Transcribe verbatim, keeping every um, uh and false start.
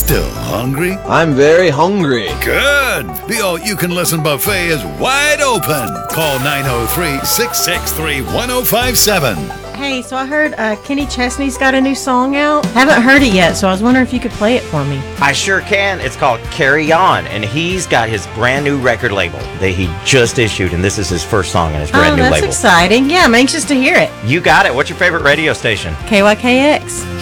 Still hungry? I'm very hungry. Good. The all-you-can-listen buffet is wide open. Call nine oh three, six six three, one oh five seven. Hey, so I heard uh, Kenny Chesney's got a new song out. Haven't heard it yet, so I was wondering if you could play it for me. I sure can. It's called Carry On, and he's got his brand new record label that he just issued, and this is his first song on his brand oh, new that's label. exciting. Yeah, I'm anxious to hear it. You got it. What's your favorite radio station? K Y K X.